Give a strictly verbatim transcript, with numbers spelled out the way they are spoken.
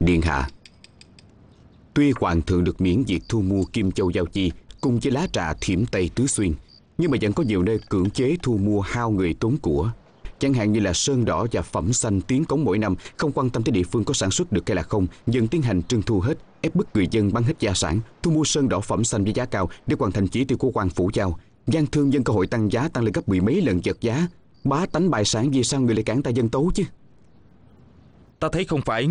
Điện hạ, tuy hoàng thượng được miễn việc thu mua kim châu giao chi cùng với lá trà thiểm tây tứ xuyên, nhưng mà vẫn có nhiều nơi cưỡng chế thu mua hao người tốn của. Chẳng hạn như là sơn đỏ và phẩm xanh tiến cống mỗi năm không quan tâm tới địa phương có sản xuất được hay là không, dần tiến hành trưng thu hết, ép bức người dân bán hết gia sản, thu mua sơn đỏ phẩm xanh với giá cao để hoàn thành chỉ tiêu của quan phủ giao. Gian thương dân cơ hội tăng giá tăng lên gấp mười mấy lần vật giá. Bá tánh bại sản, vì sao người lại cản ta dân tấu chứ? Ta thấy không phải